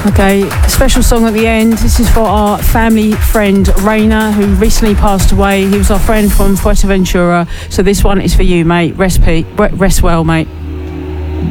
Okay, special song at the end. This is for our family friend Rainer, who recently passed away. He was our friend from Fuerteventura. So this one is for you, mate. Rest well, mate.